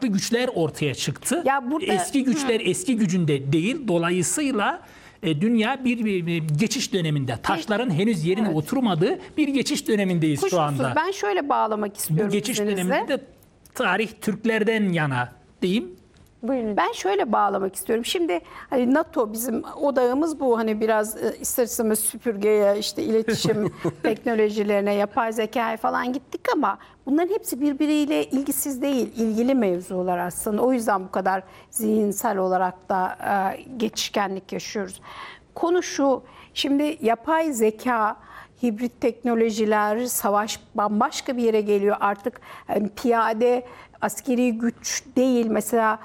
farklı güçler ortaya çıktı. Ya burada, eski güçler eski gücünde değil. Dolayısıyla dünya bir geçiş döneminde. Taşların henüz yerine oturmadığı bir geçiş dönemindeyiz kuşkusuz, şu anda. ben şöyle bağlamak istiyorum. Bu geçiş izninizle. döneminde de tarih Türklerden yana diyeyim. Buyurun. Ben şöyle bağlamak istiyorum. Şimdi hani NATO bizim odağımız bu, hani biraz ister istemez süpürgeye, işte iletişim teknolojilerine, yapay zekaya falan gittik ama bunların hepsi birbiriyle ilgisiz değil, ilgili mevzular aslında. O yüzden bu kadar zihinsel olarak da geçişkenlik yaşıyoruz. Konu şu, şimdi yapay zeka, hibrit teknolojiler, savaş bambaşka bir yere geliyor artık. Yani piyade askeri güç değil. Mesela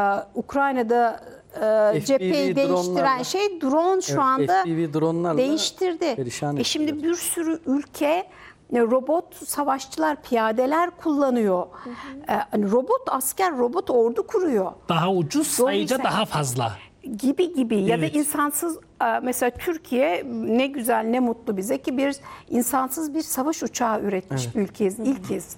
Ukrayna'da cepheyi değiştiren şey drone şu anda FPV dronlarla değiştirdi. perişan Şimdi ettiler. bir sürü ülke robot savaşçılar, piyadeler kullanıyor. Hani robot asker, robot ordu kuruyor. Daha ucuz, sayıca Dolayısıyla- daha fazla. Gibi ya da Evet. insansız, mesela Türkiye ne güzel ne mutlu bize ki bir insansız bir savaş uçağı üretmiş bir ülkeyiz ilk kez.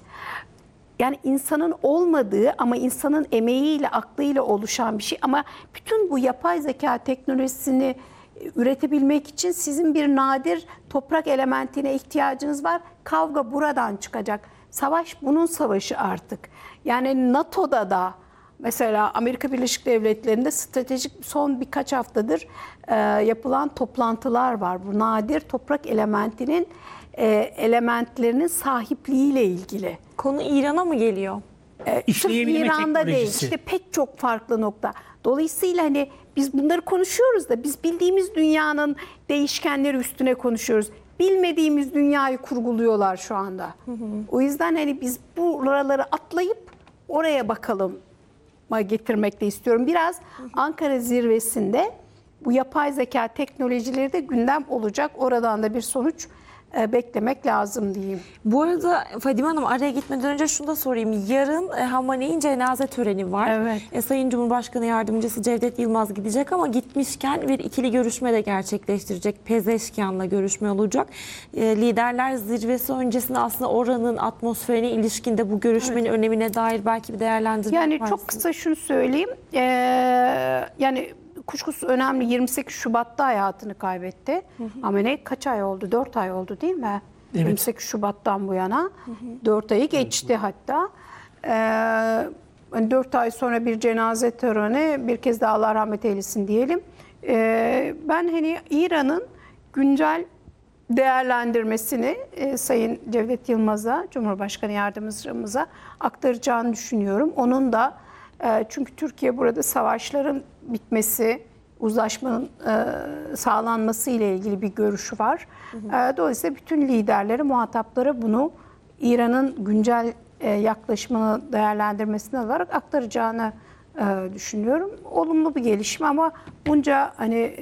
Yani insanın olmadığı ama insanın emeğiyle, aklıyla oluşan bir şey, ama bütün bu yapay zeka teknolojisini üretebilmek için sizin bir nadir toprak elementine ihtiyacınız var. Kavga buradan çıkacak. Savaş bunun savaşı artık. Yani NATO'da da mesela Amerika Birleşik Devletleri'nde stratejik son birkaç haftadır yapılan toplantılar var. Bu nadir toprak elementinin elementlerinin sahipliğiyle ilgili. Konu İran'a mı geliyor? Sırf İşleyebilme İran'da değil, teknolojisi. işte pek çok farklı nokta. Dolayısıyla hani biz bunları konuşuyoruz da biz bildiğimiz dünyanın değişkenleri üstüne konuşuyoruz. Bilmediğimiz dünyayı kurguluyorlar şu anda. O yüzden hani biz buraları atlayıp oraya bakalım getirmek de istiyorum. Biraz Ankara zirvesinde bu yapay zeka teknolojileri de gündem olacak. Oradan da bir sonuç beklemek lazım diyeyim. Bu arada Fadime Hanım, araya gitmeden önce şunu da sorayım. Yarın Hamaney'in cenaze töreni var. Evet. Sayın Cumhurbaşkanı Yardımcısı Cevdet Yılmaz gidecek ama gitmişken bir ikili görüşme de gerçekleştirecek. Pezeşkian'la görüşme olacak. Liderler zirvesi öncesinde aslında oranın atmosferine ilişkin de bu görüşmenin önemine dair belki bir değerlendirme Yani yaparsınız. çok kısa şunu söyleyeyim. Yani kuşkusuz önemli, 28 Şubat'ta hayatını kaybetti. Hamaney kaç ay oldu? 4 ay oldu değil mi? Evet. 28 Şubat'tan bu yana. 4 ayı geçti hatta. 4 ay sonra bir cenaze töreni, bir kez daha Allah rahmet eylesin diyelim. Ben hani İran'ın güncel değerlendirmesini Sayın Cevdet Yılmaz'a, Cumhurbaşkanı Yardımcımıza aktaracağını düşünüyorum. Onun da çünkü Türkiye burada savaşların bitmesi, uzlaşmanın sağlanması ile ilgili bir görüşü var. Dolayısıyla bütün liderlere, muhataplara bunu İran'ın güncel yaklaşımını değerlendirmesine alarak aktaracağını düşünüyorum. Olumlu bir gelişme ama bunca hani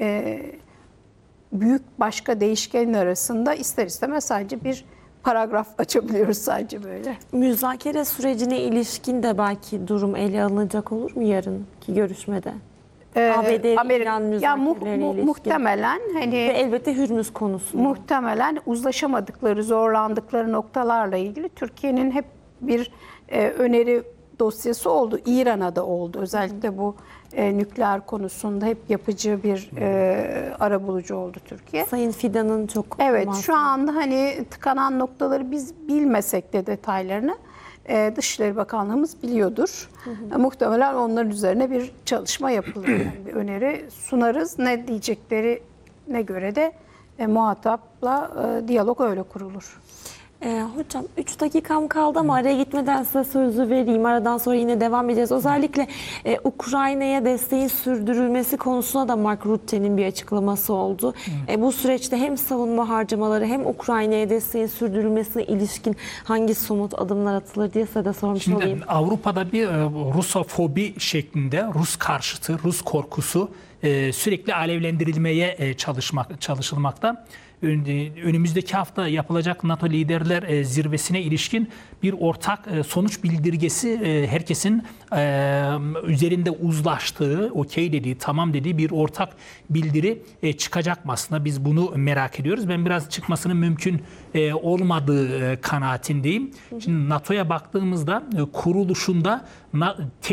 büyük başka değişkenin arasında ister istemez sadece bir paragraf açabiliyoruz sadece böyle. Müzakere sürecine ilişkin de belki durum ele alınacak olur mu yarınki görüşmede? ABD-İran müzakerelerine ilişkin. Muhtemelen hani Ve elbette Hürmüz konusu. muhtemelen uzlaşamadıkları, zorlandıkları noktalarla ilgili Türkiye'nin hep bir öneri dosyası oldu. İran'a da oldu. Özellikle bu nükleer konusunda hep yapıcı bir arabulucu oldu Türkiye. Sayın Fidan'ın çok... Evet, şu anda hani tıkanan noktaları biz bilmesek de detaylarını Dışişleri Bakanlığımız biliyordur. Muhtemelen onların üzerine bir çalışma yapılır. Yani bir öneri sunarız. Ne diyeceklerine göre de muhatapla diyalog öyle kurulur. Hocam 3 dakikam kaldı ama araya gitmeden size sözü vereyim. Aradan sonra yine devam edeceğiz. Özellikle Ukrayna'ya desteğin sürdürülmesi konusuna da Mark Rutte'nin bir açıklaması oldu. Bu süreçte hem savunma harcamaları hem Ukrayna'ya desteğin sürdürülmesine ilişkin hangi somut adımlar atılır diye size de sormuş Şimdi olayım. Avrupa'da bir Rusofobi şeklinde Rus karşıtı, Rus korkusu sürekli alevlendirilmeye çalışılmakta. Önümüzdeki hafta yapılacak NATO liderler zirvesine ilişkin bir ortak sonuç bildirgesi, herkesin üzerinde uzlaştığı, okey dediği, tamam dediği bir ortak bildiri çıkacak mı aslında? Biz bunu merak ediyoruz. Ben biraz çıkmasının mümkün olmadığı kanaatindeyim. Şimdi NATO'ya baktığımızda kuruluşunda